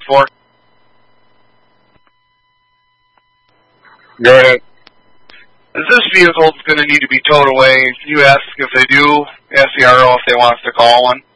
for? Go ahead. This vehicle is going to need to be towed away. Can you ask if they do, ask the RO if they want us to call one?